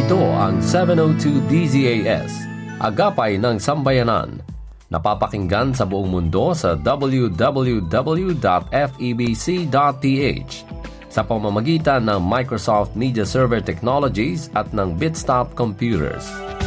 Ito ang 702 DZAS, Agapay ng Sambayanan. Napapakinggan sa buong mundo sa www.febc.ph sa pamamagitan ng Microsoft Media Server Technologies at ng Bitstop Computers.